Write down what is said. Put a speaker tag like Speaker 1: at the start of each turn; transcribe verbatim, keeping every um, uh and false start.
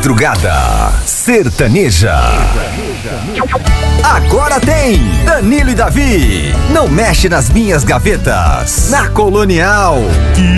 Speaker 1: Madrugada Sertaneja. Agora tem Danilo e Davi. Não mexe nas minhas gavetas. Na Colonial.